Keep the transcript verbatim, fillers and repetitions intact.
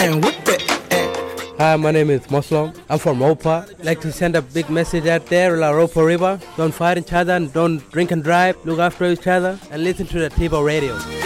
And whip it. Hi, my name is Muslim. I'm from Opa. I'd like to send a big message out there, La Ropa River. Don't fight each other and don't drink and drive. Look after each other and listen to the Tibo radio.